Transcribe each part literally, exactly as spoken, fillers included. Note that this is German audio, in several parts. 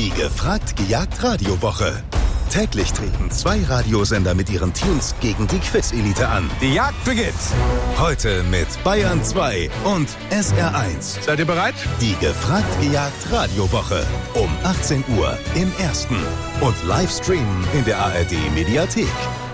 Die gefragt gejagt Radiowoche. Täglich treten zwei Radiosender mit ihren Tunes gegen die Quiz-Elite an. Die Jagd beginnt. Heute mit Bayern zwei und S R eins. Seid ihr bereit? Die gefragt gejagt Radiowoche. Um achtzehn Uhr im Ersten. Und live streamen in der A R D-Mediathek.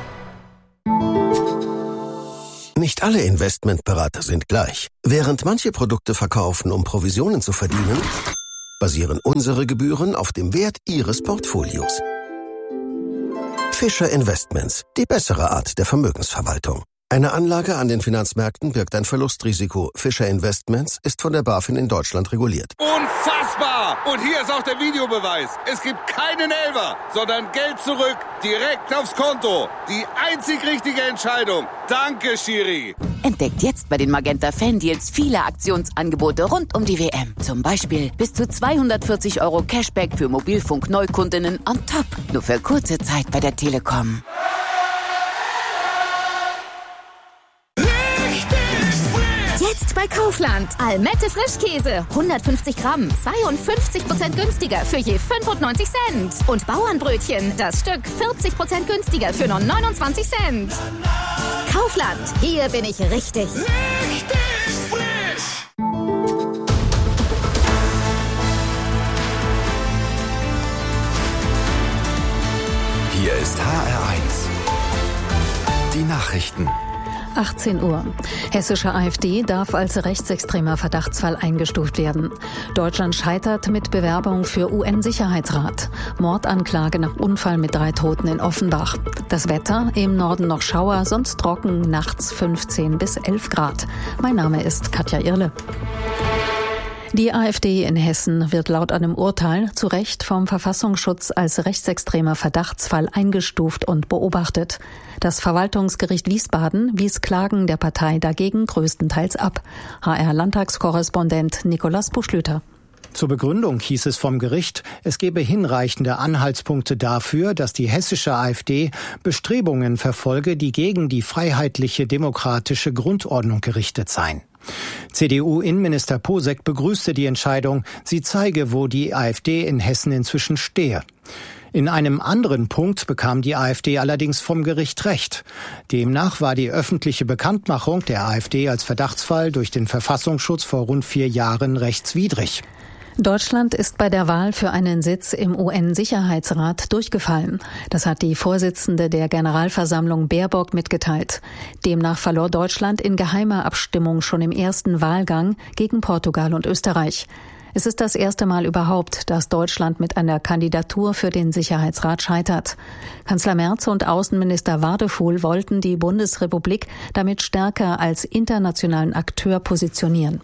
Nicht alle Investmentberater sind gleich. Während manche Produkte verkaufen, um Provisionen zu verdienen, basieren unsere Gebühren auf dem Wert Ihres Portfolios. Fischer Investments, die bessere Art der Vermögensverwaltung. Eine Anlage an den Finanzmärkten birgt ein Verlustrisiko. Fischer Investments ist von der BaFin in Deutschland reguliert. Unfassbar! Und hier ist auch der Videobeweis. Es gibt keinen Elfer, sondern Geld zurück, direkt aufs Konto. Die einzig richtige Entscheidung. Danke, Schiri. Entdeckt jetzt bei den Magenta Fan-Deals viele Aktionsangebote rund um die W M. Zum Beispiel bis zu zweihundertvierzig Euro Cashback für Mobilfunk-Neukundinnen on top. Nur für kurze Zeit bei der Telekom. Jetzt bei Kaufland. Almette Frischkäse. hundertfünfzig Gramm. zweiundfünfzig Prozent günstiger für je fünfundneunzig Cent. Und Bauernbrötchen. Das Stück vierzig Prozent günstiger für nur neunundzwanzig Cent. Kaufland. Hier bin ich richtig. Richtig frisch. Hier ist H R eins. Die Nachrichten. achtzehn Uhr. Hessische AfD darf als rechtsextremer Verdachtsfall eingestuft werden. Deutschland scheitert mit Bewerbung für U N-Sicherheitsrat. Mordanklage nach Unfall mit drei Toten in Offenbach. Das Wetter, im Norden noch Schauer, sonst trocken, nachts fünfzehn bis elf Grad. Mein Name ist Katja Irle. Die AfD in Hessen wird laut einem Urteil zu Recht vom Verfassungsschutz als rechtsextremer Verdachtsfall eingestuft und beobachtet. Das Verwaltungsgericht Wiesbaden wies Klagen der Partei dagegen größtenteils ab. H R-Landtagskorrespondent Nikolaus Buschlüter. Zur Begründung hieß es vom Gericht, es gebe hinreichende Anhaltspunkte dafür, dass die hessische AfD Bestrebungen verfolge, die gegen die freiheitliche demokratische Grundordnung gerichtet seien. C D U-Innenminister Posek begrüßte die Entscheidung. Sie zeige, wo die AfD in Hessen inzwischen stehe. In einem anderen Punkt bekam die AfD allerdings vom Gericht Recht. Demnach war die öffentliche Bekanntmachung der AfD als Verdachtsfall durch den Verfassungsschutz vor rund vier Jahren rechtswidrig. Deutschland ist bei der Wahl für einen Sitz im U N-Sicherheitsrat durchgefallen. Das hat die Vorsitzende der Generalversammlung Baerbock mitgeteilt. Demnach verlor Deutschland in geheimer Abstimmung schon im ersten Wahlgang gegen Portugal und Österreich. Es ist das erste Mal überhaupt, dass Deutschland mit einer Kandidatur für den Sicherheitsrat scheitert. Kanzler Merz und Außenminister Wadefuhl wollten die Bundesrepublik damit stärker als internationalen Akteur positionieren.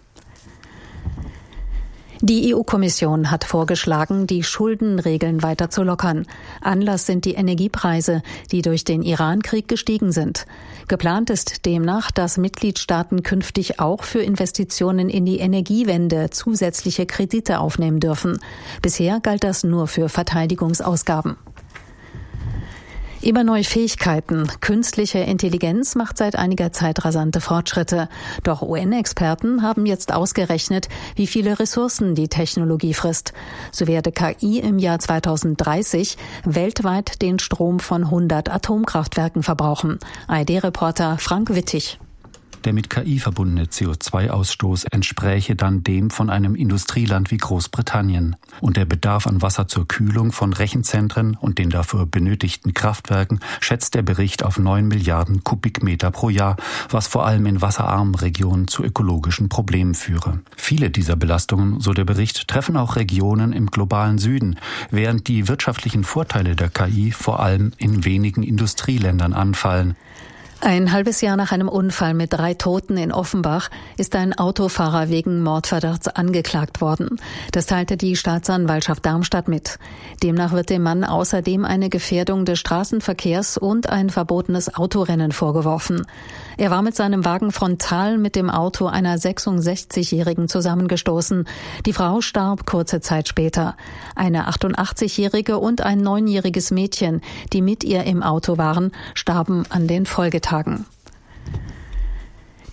Die E U-Kommission hat vorgeschlagen, die Schuldenregeln weiter zu lockern. Anlass sind die Energiepreise, die durch den Iran-Krieg gestiegen sind. Geplant ist demnach, dass Mitgliedstaaten künftig auch für Investitionen in die Energiewende zusätzliche Kredite aufnehmen dürfen. Bisher galt das nur für Verteidigungsausgaben. Immer neue Fähigkeiten. Künstliche Intelligenz macht seit einiger Zeit rasante Fortschritte. Doch U N-Experten haben jetzt ausgerechnet, wie viele Ressourcen die Technologie frisst. So werde K I im Jahr zweitausenddreißig weltweit den Strom von hundert Atomkraftwerken verbrauchen. A R D-Reporter Frank Wittig. Der mit K I verbundene C O zwei Ausstoß entspräche dann dem von einem Industrieland wie Großbritannien. Und der Bedarf an Wasser zur Kühlung von Rechenzentren und den dafür benötigten Kraftwerken schätzt der Bericht auf neun Milliarden Kubikmeter pro Jahr, was vor allem in wasserarmen Regionen zu ökologischen Problemen führe. Viele dieser Belastungen, so der Bericht, treffen auch Regionen im globalen Süden, während die wirtschaftlichen Vorteile der K I vor allem in wenigen Industrieländern anfallen. Ein halbes Jahr nach einem Unfall mit drei Toten in Offenbach ist ein Autofahrer wegen Mordverdachts angeklagt worden. Das teilte die Staatsanwaltschaft Darmstadt mit. Demnach wird dem Mann außerdem eine Gefährdung des Straßenverkehrs und ein verbotenes Autorennen vorgeworfen. Er war mit seinem Wagen frontal mit dem Auto einer sechsundsechzigjährigen zusammengestoßen. Die Frau starb kurze Zeit später. Eine achtundachtzigjährige und ein neunjähriges Mädchen, die mit ihr im Auto waren, starben an den Folgetagen.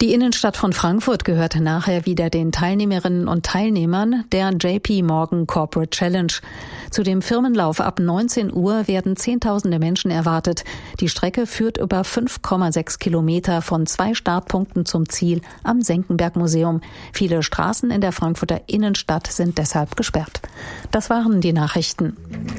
Die Innenstadt von Frankfurt gehört nachher wieder den Teilnehmerinnen und Teilnehmern der J P Morgan Corporate Challenge. Zu dem Firmenlauf ab neunzehn Uhr werden Zehntausende Menschen erwartet. Die Strecke führt über fünf Komma sechs Kilometer von zwei Startpunkten zum Ziel am Senckenberg-Museum. Viele Straßen in der Frankfurter Innenstadt sind deshalb gesperrt. Das waren die Nachrichten.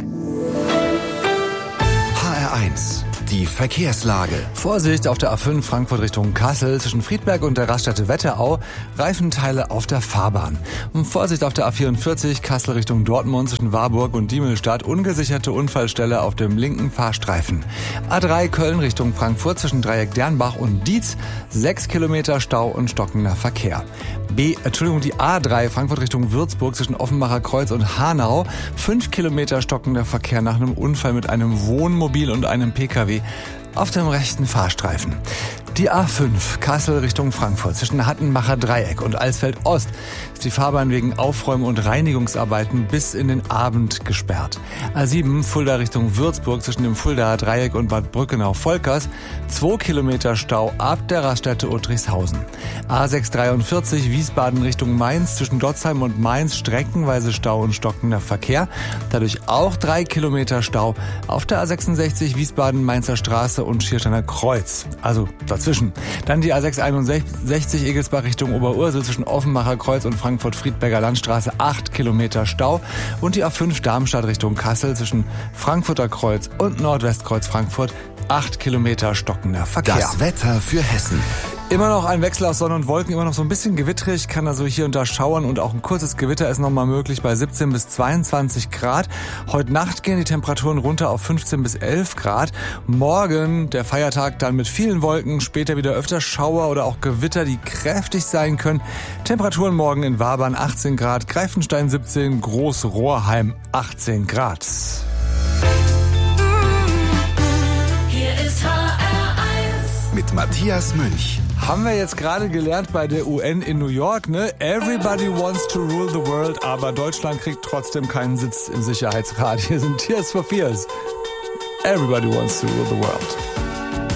H R eins. Die Verkehrslage. Vorsicht auf der A fünf Frankfurt Richtung Kassel zwischen Friedberg und der Raststätte Wetterau. Reifenteile auf der Fahrbahn. Und Vorsicht auf der A vierundvierzig Kassel Richtung Dortmund zwischen Warburg und Diemelstadt. Ungesicherte Unfallstelle auf dem linken Fahrstreifen. A drei Köln Richtung Frankfurt zwischen Dreieck Dernbach und Dietz. Sechs Kilometer Stau und stockender Verkehr. B, Entschuldigung, die A drei Frankfurt Richtung Würzburg zwischen Offenbacher Kreuz und Hanau. Fünf Kilometer stockender Verkehr nach einem Unfall mit einem Wohnmobil und einem Pkw auf dem rechten Fahrstreifen. Die A fünf Kassel Richtung Frankfurt zwischen Hattenbacher Dreieck und Alsfeld Ost ist die Fahrbahn wegen Aufräumen und Reinigungsarbeiten bis in den Abend gesperrt. A sieben Fulda Richtung Würzburg zwischen dem Fuldaer Dreieck und Bad Brückenau-Volkers. Zwei Kilometer Stau ab der Raststätte Uttrichshausen. A sechs dreiundvierzig Wiesbaden Richtung Mainz zwischen Dotzheim und Mainz streckenweise Stau und stockender Verkehr. Dadurch auch drei Kilometer Stau auf der A sechsundsechzig Wiesbaden-Mainzer Straße und Schiersteiner Kreuz. Also dazwischen. Dann die A sechs einundsechzig Egelsbach Richtung Oberursel zwischen Offenbacher Kreuz und Frankfurt-Friedberger Landstraße acht Kilometer Stau und die A fünf Darmstadt Richtung Kassel zwischen Frankfurter Kreuz und Nordwestkreuz Frankfurt acht Kilometer stockender Verkehr. Das Wetter für Hessen. Immer noch ein Wechsel aus Sonne und Wolken, immer noch so ein bisschen gewitterig, kann also hier und da schauern und auch ein kurzes Gewitter ist nochmal möglich bei siebzehn bis zweiundzwanzig Grad. Heute Nacht gehen die Temperaturen runter auf fünfzehn bis elf Grad. Morgen, der Feiertag, dann mit vielen Wolken, später wieder öfter Schauer oder auch Gewitter, die kräftig sein können. Temperaturen morgen in Wabern achtzehn Grad, Greifenstein siebzehn, Großrohrheim achtzehn Grad. Hier ist H R eins mit Matthias Münch. Haben wir jetzt gerade gelernt bei der U N in New York, ne? Everybody wants to rule the world, aber Deutschland kriegt trotzdem keinen Sitz im Sicherheitsrat. Hier sind Tears for Fears. Everybody wants to rule the world.